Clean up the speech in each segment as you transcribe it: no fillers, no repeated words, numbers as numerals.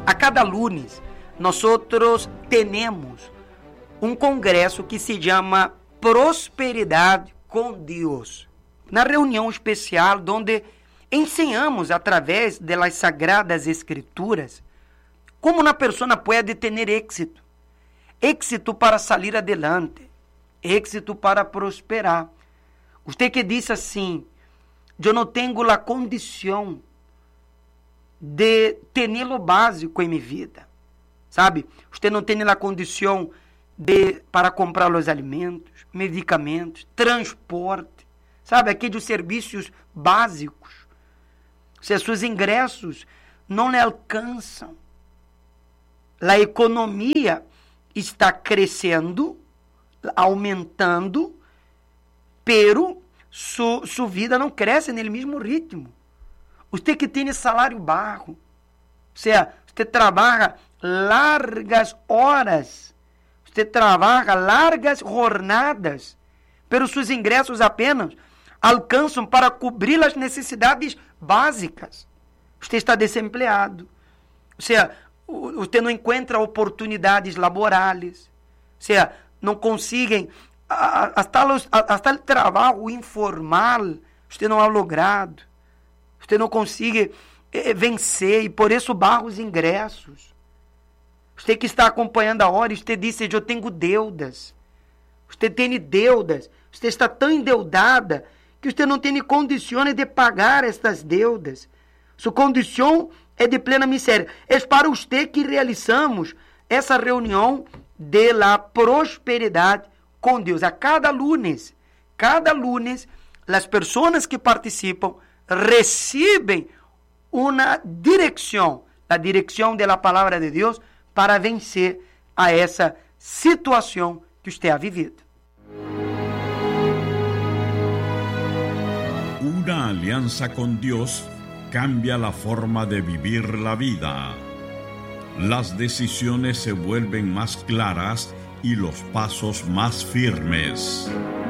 A cada lunes, nosotros tenemos um congresso que se chama Prosperidade com Deus. Na reunião especial, onde ensinamos através das Sagradas Escrituras como uma pessoa pode ter êxito. Êxito para sair adelante. Êxito para prosperar. Você que diz assim, eu não tenho a condição de ter o básico em minha vida. Sabe? Você não tem a condição para comprar os alimentos, medicamentos, transporte. Sabe? Aqueles serviços básicos. Se seus ingressos não lhe alcançam. A economia está crescendo, aumentando, pero sua vida não cresce no mesmo ritmo. Você que tem salário baixo, ou seja, você trabalha largas horas, você trabalha largas jornadas, pero seus ingressos apenas alcançam para cobrir as necessidades básicas. Você está desempregado, ou seja, você não encontra oportunidades laborais, ou seja, não conseguem, até o trabalho informal, você não é logrado, você não consegue vencer, e por isso barra os ingressos. Você que está acompanhando a hora, você disse, eu tenho deudas, você tem deudas, você está tão endeudada, que você não tem condições de pagar estas deudas. Sua condição é de plena miséria. É para você que realizamos essa reunião de la prosperidade com Deus. A cada lunes, as pessoas que participam recebem uma direção, a direção da palavra de Deus, para vencer a essa situação que você ha vivido. Una alianza con Dios cambia la forma de vivir la vida. Las decisiones se vuelven más claras y los pasos más firmes.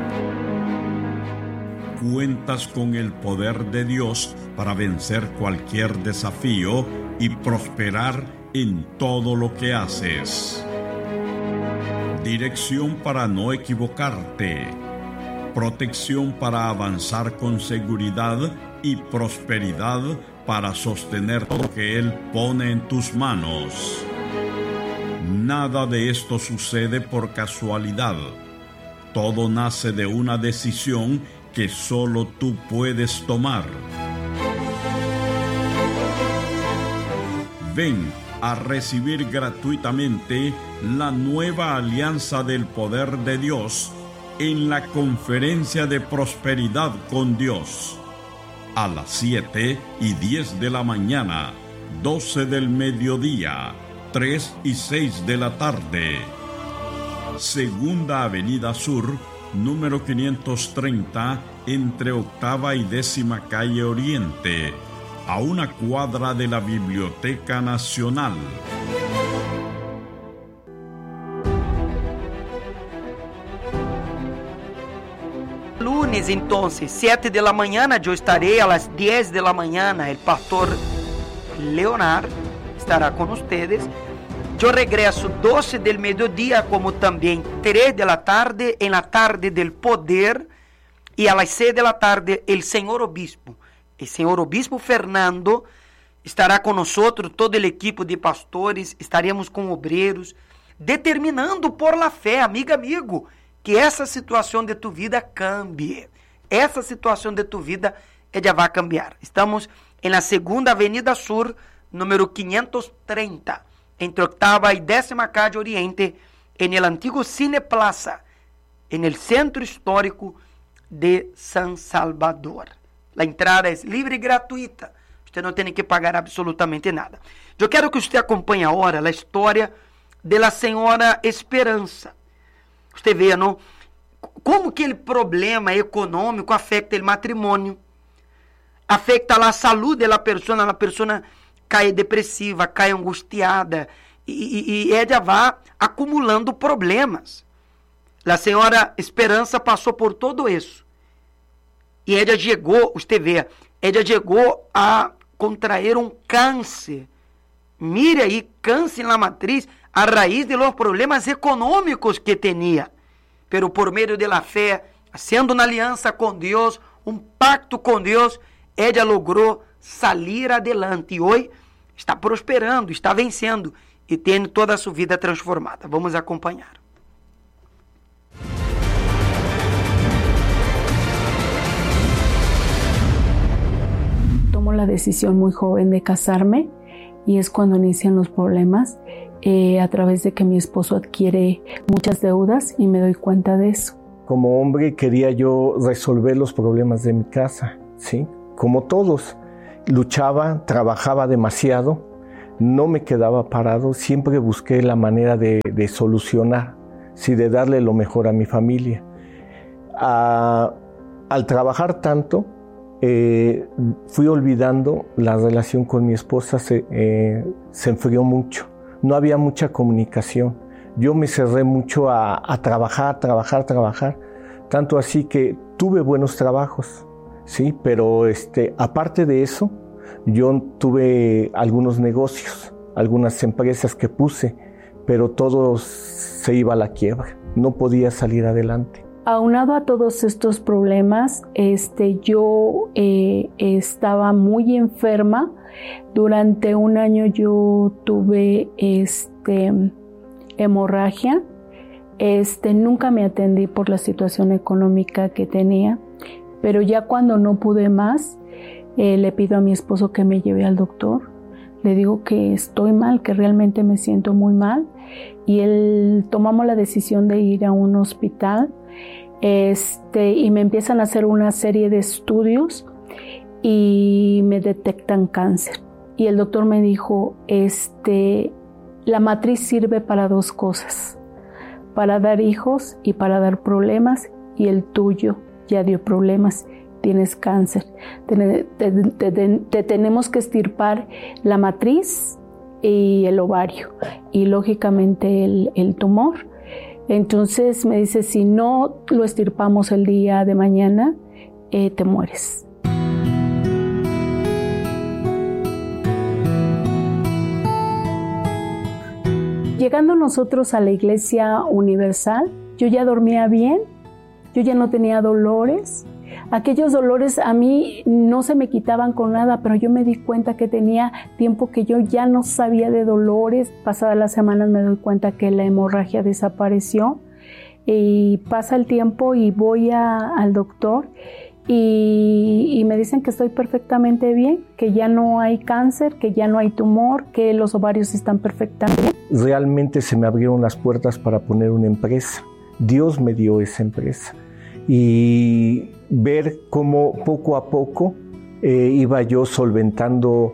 Cuentas con el poder de Dios para vencer cualquier desafío y prosperar en todo lo que haces. Dirección para no equivocarte. Protección para avanzar con seguridad y prosperidad para sostener lo que Él pone en tus manos. Nada de esto sucede por casualidad. Todo nace de una decisión que solo tú puedes tomar. Ven a recibir gratuitamente la nueva alianza del poder de Dios en la conferencia de prosperidad con Dios. A las 7:10 de la mañana, 12 del mediodía, 3 y 6 de la tarde. Segunda Avenida Sur, número 530, entre Octava y 10ª Calle Oriente, a una cuadra de la Biblioteca Nacional. Lunes, entonces, 7 de la mañana, yo estaré a las 10 de la mañana. El pastor Leonardo estará con ustedes. Yo regreso 12 del mediodía, como también 3 de la tarde, en la tarde del poder. Y a las 6 de la tarde, el señor obispo Fernando, estará con nosotros, todo el equipo de pastores, estaremos con obreros, determinando por la fe, amigo, que essa situação de tu vida cambie. Essa situação de tu vida já vai cambiar. Estamos na Segunda Avenida Sur, número 530, entre Octava e 10ª Calle Oriente, en el antigo Cine Plaza, en el centro histórico de San Salvador. A entrada é livre e gratuita. Você não tem que pagar absolutamente nada. Eu quero que você acompanhe agora a história da senhora Esperança. Você vê, não? Como que o problema econômico afeta o matrimônio, afeta a saúde da pessoa, a pessoa cai depressiva, cai angustiada, e ela vai acumulando problemas. A senhora Esperança passou por tudo isso. E ela chegou, você vê, ela chegou a contrair um câncer Mire ahí, cáncer en la matriz a raíz de los problemas económicos que tenía. Pero por medio de la fe, haciendo una alianza con Dios, un pacto con Dios, ella logró salir adelante y hoy está prosperando, está vencendo y tiene toda su vida transformada. Vamos a acompañar. Tomo la decisión muy joven de casarme y es cuando inician los problemas a través de que mi esposo adquiere muchas deudas y me doy cuenta de eso. Como hombre quería yo resolver los problemas de mi casa, ¿sí? Como todos, luchaba, trabajaba demasiado, no me quedaba parado, siempre busqué la manera de solucionar, ¿sí? De darle lo mejor a mi familia. Al trabajar tanto, fui olvidando la relación con mi esposa, se enfrió mucho, no había mucha comunicación. Yo me cerré mucho a trabajar, tanto así que tuve buenos trabajos, sí, pero aparte de eso, yo tuve algunos negocios, algunas empresas que puse, pero todo se iba a la quiebra, no podía salir adelante. Aunado a todos estos problemas, yo estaba muy enferma. Durante un año yo tuve hemorragia. Nunca me atendí por la situación económica que tenía, pero ya cuando no pude más, le pido a mi esposo que me lleve al doctor. Le digo que estoy mal, que realmente me siento muy mal, y tomamos la decisión de ir a un hospital, y me empiezan a hacer una serie de estudios y me detectan cáncer. Y el doctor me dijo, la matriz sirve para dos cosas, para dar hijos y para dar problemas, y el tuyo ya dio problemas, tienes cáncer. Te tenemos que extirpar la matriz y el ovario y lógicamente el tumor. Entonces me dice, si no lo extirpamos el día de mañana, te mueres. Llegando nosotros a la Iglesia Universal, yo ya dormía bien, yo ya no tenía dolores. Aquellos dolores a mí no se me quitaban con nada, pero yo me di cuenta que tenía tiempo que yo ya no sabía de dolores. Pasadas las semanas me doy cuenta que la hemorragia desapareció y pasa el tiempo y voy al doctor y me dicen que estoy perfectamente bien, que ya no hay cáncer, que ya no hay tumor, que los ovarios están perfectamente bien. Realmente se me abrieron las puertas para poner una empresa. Dios me dio esa empresa. Y ver cómo poco a poco iba yo solventando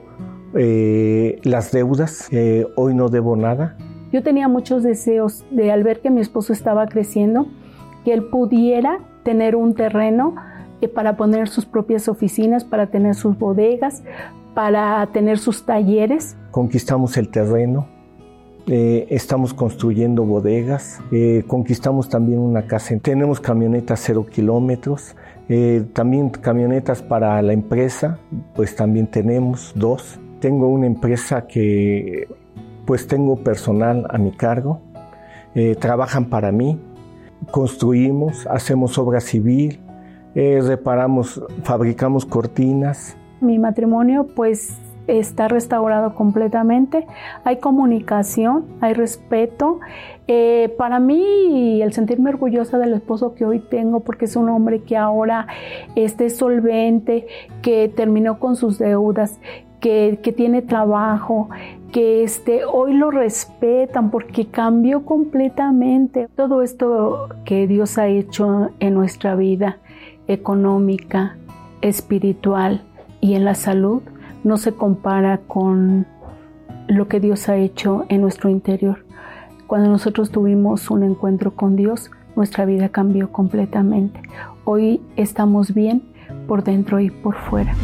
las deudas. Hoy no debo nada. Yo tenía muchos deseos de, al ver que mi esposo estaba creciendo, que él pudiera tener un terreno para poner sus propias oficinas, para tener sus bodegas, para tener sus talleres. Conquistamos el terreno. Estamos construyendo bodegas, conquistamos también una casa, tenemos camionetas 0 kilómetros, también camionetas para la empresa, pues también tenemos 2. Tengo una empresa que pues tengo personal a mi cargo, trabajan para mí, construimos, hacemos obra civil, reparamos, fabricamos cortinas. Mi matrimonio pues está restaurado completamente, hay comunicación, hay respeto. Para mí el sentirme orgullosa del esposo que hoy tengo, porque es un hombre que ahora es solvente, que terminó con sus deudas, que tiene trabajo, que hoy lo respetan porque cambió completamente. Todo esto que Dios ha hecho en nuestra vida económica, espiritual y en la salud no se compara con lo que Dios ha hecho en nuestro interior. Cuando nosotros tuvimos un encuentro con Dios, nuestra vida cambió completamente. Hoy estamos bien por dentro y por fuera.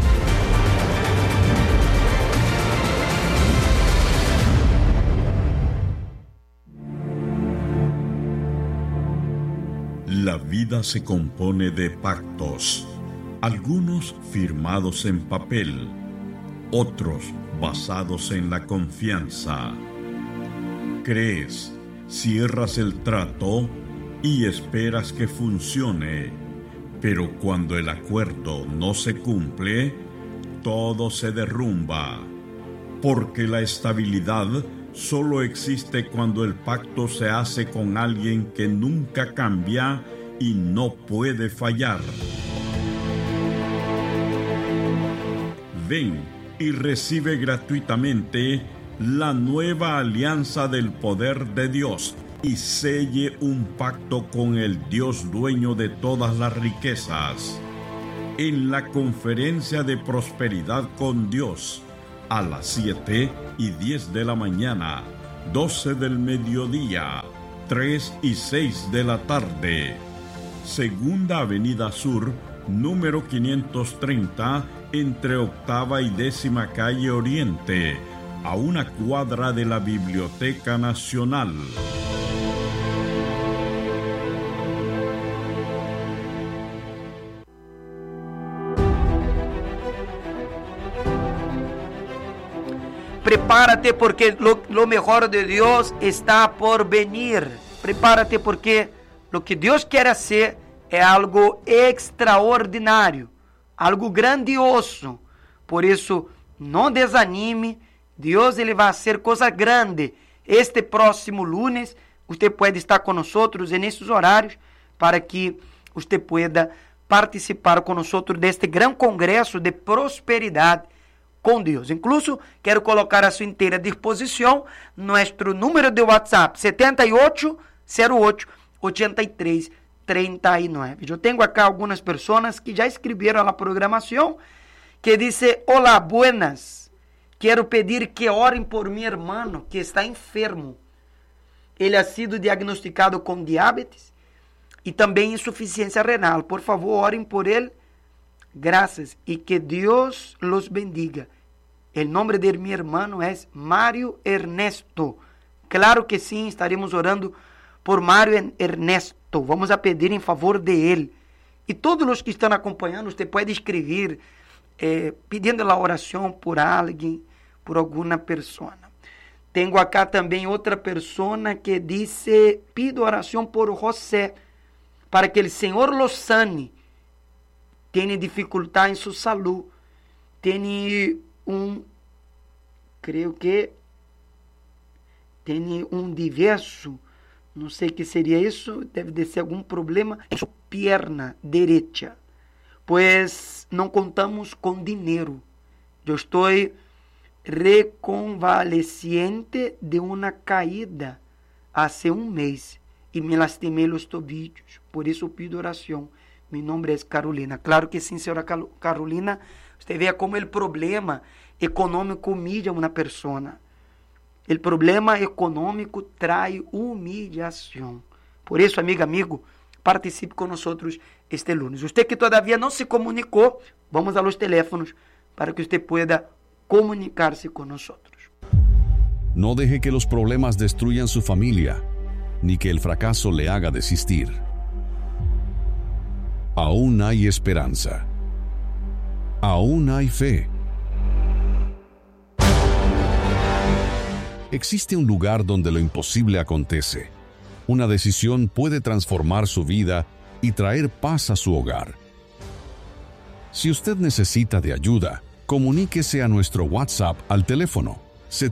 La vida se compone de pactos, algunos firmados en papel, otros basados en la confianza. Crees, cierras el trato y esperas que funcione, pero cuando el acuerdo no se cumple, todo se derrumba, porque la estabilidad solo existe cuando el pacto se hace con alguien que nunca cambia y no puede fallar. Ven y recibe gratuitamente la nueva alianza del poder de Dios y selle un pacto con el Dios dueño de todas las riquezas. En la conferencia de prosperidad con Dios, a las 7:10 de la mañana, 12 del mediodía, 3 y 6 de la tarde. Segunda Avenida Sur, número 530, entre Octava y 10ª Calle Oriente, a una cuadra de la Biblioteca Nacional. Prepárate porque lo mejor de Dios está por venir. Prepárate porque lo que Dios quiere hacer es algo extraordinario, algo grandioso. Por eso, no desanime. Dios ele vai fazer coisa grande. Este próximo lunes, você pode estar com nós nesses horários para que você pueda participar conosco deste grande congresso de prosperidade com Deus. Incluso, quero colocar à sua inteira disposição nosso número de WhatsApp, 7808-8339. Eu tenho aqui algumas pessoas que já escreveram a programação, que dice: Olá, buenas. Quero pedir que orem por meu irmão que está enfermo. Ele ha sido diagnosticado com diabetes e também insuficiência renal. Por favor, orem por ele. Graças e que Deus los bendiga. O nome de meu irmão é Mário Ernesto. Claro que sim, estaremos orando por Mário Ernesto. Vamos a pedir em favor de ele. E todos os que estão acompanhando, você pode escrever pedindo a oração por alguém, por alguma pessoa. Tenho acá também outra pessoa que disse: pido oração por José, para que o Senhor lo sane. Tem dificuldade em sua saúde. Tem creio que tem diverso, não sei o que seria isso, deve de ser algum problema em sua perna direita, pois não contamos com dinheiro. Eu estou reconvaleciente de uma caída há um mês e me lastimei os tobillos, por isso pido oração. Meu nome é Carolina. Claro que sim, senhora Carolina. Você vê como o problema econômico humilha uma pessoa. O problema econômico traz humilhação. Por isso, amigo, participe conosco este lunes. Você que todavia não se comunicou, vamos a los teléfonos para que você pueda comunicar-se conosco. No deje que los problemas destruyan su familia, ni que el fracaso le haga desistir. Aún hay esperanza. Aún hay fe. Existe un lugar donde lo imposible acontece. Una decisión puede transformar su vida y traer paz a su hogar. Si usted necesita de ayuda, comuníquese a nuestro WhatsApp al teléfono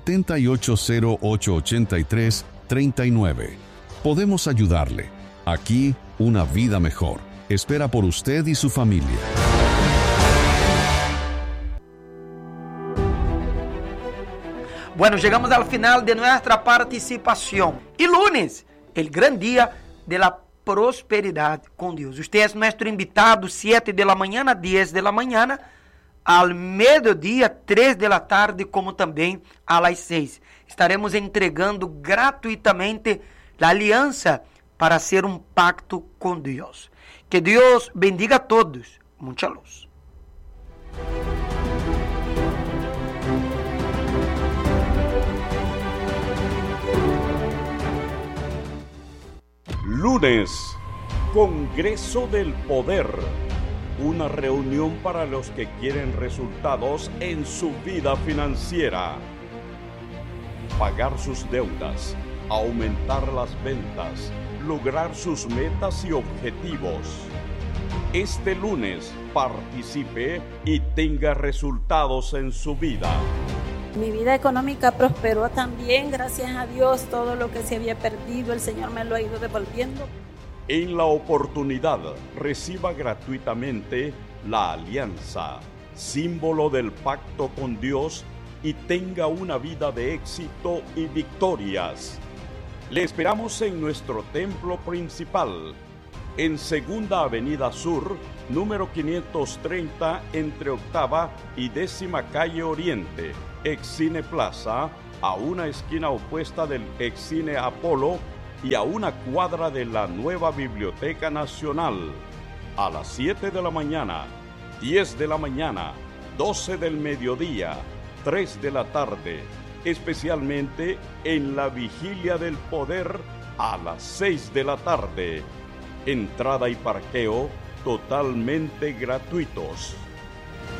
78088339. Podemos ayudarle. Aquí, una vida mejor espera por usted y su familia. Bueno, llegamos al final de nuestra participación. Y lunes, el gran día de la prosperidad con Dios. Usted es nuestro invitado, 7 de la mañana, 10 de la mañana, al mediodía, 3 de la tarde, como también a las 6. Estaremos entregando gratuitamente la alianza para hacer un pacto con Dios. Que Dios bendiga a todos. Mucha luz. Lunes, Congreso del Poder. una reunión para los que quieren resultados en su vida financiera. Pagar sus deudas, aumentar las ventas, lograr sus metas y objetivos. Este lunes participe y tenga resultados en su vida. Mi vida económica prosperó también, gracias a Dios. Todo lo que se había perdido, el Señor me lo ha ido devolviendo. En la oportunidad, reciba gratuitamente la alianza, símbolo del pacto con Dios, y tenga una vida de éxito y victorias. Le esperamos en nuestro templo principal, en Segunda Avenida Sur, número 530, entre Octava y 10ª Calle Oriente, Excine Plaza, a una esquina opuesta del Excine Apolo y a una cuadra de la nueva Biblioteca Nacional. A las 7 de la mañana, 10 de la mañana, 12 del mediodía, 3 de la tarde, especialmente en la Vigilia del Poder a las 6 de la tarde. Entrada y parqueo totalmente gratuitos.